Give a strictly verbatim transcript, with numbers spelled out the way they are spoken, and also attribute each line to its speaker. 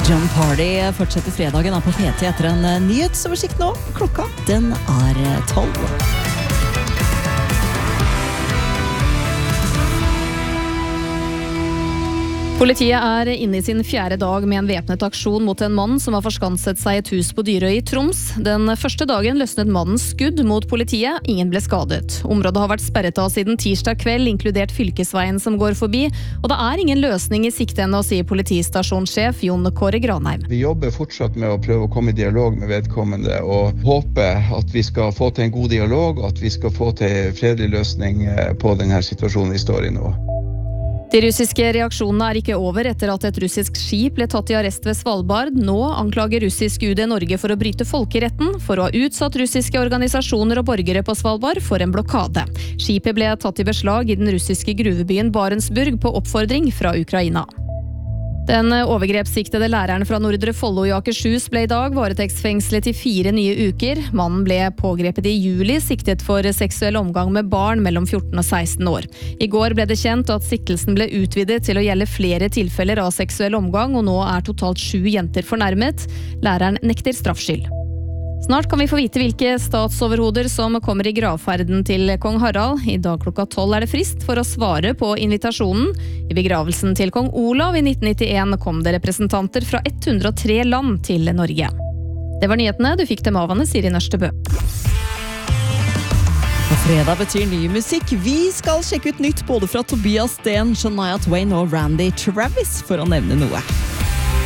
Speaker 1: Jump Party fortsetter fredagen på P T etter en nyhetsoversikt nå. Klokka, den er tolv.
Speaker 2: Politiet er inne i sin fjerde dag med en væpnet aksjon mot en mann som har forskanset seg i et hus på Dyrøy i Troms. Den første dagen løsnet mannens skudd mot politiet. Ingen ble skadet. Området har vært sperret av siden tirsdag kveld, inkludert fylkesveien som går forbi. Og det er ingen løsning i sikte ennå, sier politistasjonssjef Jon Kåre Granheim.
Speaker 3: Vi jobber fortsatt med å prøve å komme i dialog med vedkommende og håper at vi skal få til en god dialog, og at vi skal få til fredelig løsning på denne situasjonen vi står i nå.
Speaker 2: De russiske reaksjonene er ikke over etter at et russisk skip ble tatt i arrest ved Svalbard. Nå anklager russisk U D Norge for å bryte folkeretten, for å ha utsatt russiske organisasjoner og borgere på Svalbard for en blokade. Skipet ble tatt i beslag i den russiske gruvebyen Barentsburg på oppfordring fra Ukraina. Den overgrepssiktede læreren fra Nordre Follo i Akershus ble i dag varetektsfengslet i fire nye uker. Mannen ble pågrepet i juli, siktet for seksuell omgang med barn mellom fjorten og seksten år. I går ble det kjent at siktelsen ble utvidet til å gjelde flere tilfeller av seksuell omgang, og nå er totalt sju jenter fornærmet. Læreren nekter straffskyld. Snart kan vi få vite hvilke statsoverhoder som kommer i gravferden til kong Harald. I dag klokka tolv er det frist for å svare på invitasjonen. I begravelsen til kong Olav i nitten nittien kom det representanter fra ett hundre og tre land til Norge. Det var nyhetene, du fikk dem av Anne Siri Nørstebø.
Speaker 1: På fredag betyr ny musikk. Vi skal sjekke ut nytt både fra Tobias Sten, Shania Twain og Randy Travis, for å nevne noe.